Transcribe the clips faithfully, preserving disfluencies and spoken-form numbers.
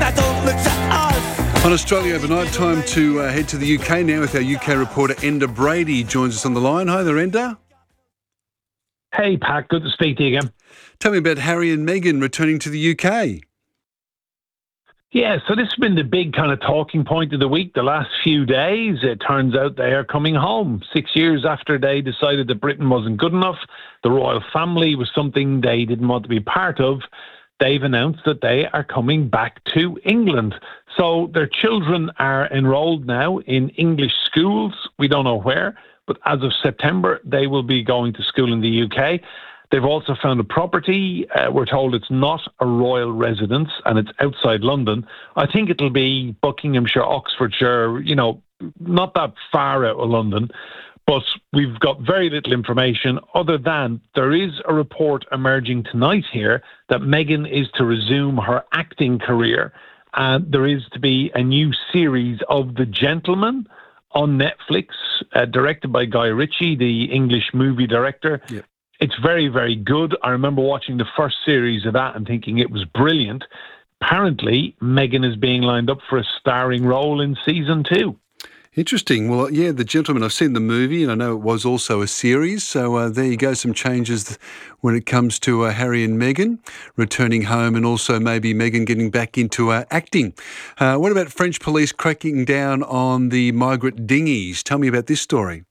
now don't look to us. On Australia Overnight, time to uh, head to the U K now with our U K reporter Enda Brady joins us on the line. Hi there, Enda. Hey, Pat. Good to speak to you again. Tell me about Harry and Meghan returning to the U K. Yeah, so this has been the big kind of talking point of the week the last few days. It turns out they are coming home. Six years after they decided that Britain wasn't good enough, the royal family was something they didn't want to be part of, they've announced that they are coming back to England. So their children are enrolled now in English schools. We don't know where, but as of September, they will be going to school in the U K. They've also found a property. Uh, we're told it's not a royal residence and it's outside London. I think it'll be Buckinghamshire, Oxfordshire, you know, not that far out of London. But we've got very little information other than there is a report emerging tonight here that Meghan is to resume her acting career. And there is to be a new series of The Gentleman on Netflix, uh, directed by Guy Ritchie, the English movie director. Yep. It's very, very good. I remember watching the first series of that and thinking it was brilliant. Apparently, Meghan is being lined up for a starring role in season two. Interesting. Well, yeah, The Gentleman, I've seen the movie and I know it was also a series. So uh, there you go, some changes when it comes to uh, Harry and Meghan returning home and also maybe Meghan getting back into uh, acting. Uh, what about French police cracking down on the migrant dinghies? Tell me about this story.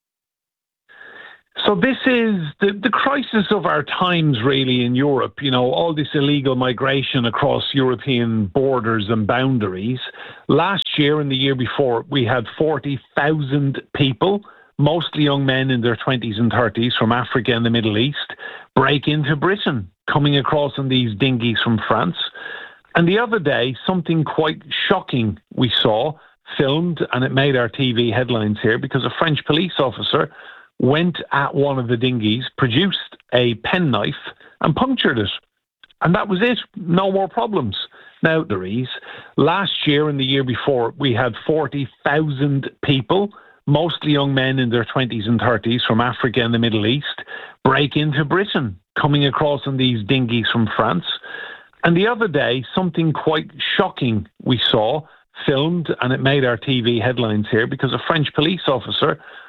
So this is the, the crisis of our times, really, in Europe. You know, all this illegal migration across European borders and boundaries. Last year and the year before, we had forty thousand people, mostly young men in their twenties and thirties from Africa and the Middle East, break into Britain, coming across on these dinghies from France. And the other day, something quite shocking we saw, filmed, and it made our T V headlines here because a French police officer went at one of the dinghies, produced a penknife and punctured it. And that was it. No more problems. Now, there is. Last year and the year before, we had forty thousand people, mostly young men in their twenties and thirties from Africa and the Middle East, break into Britain, coming across on these dinghies from France. And the other day, something quite shocking we saw, filmed, and it made our T V headlines here because a French police officer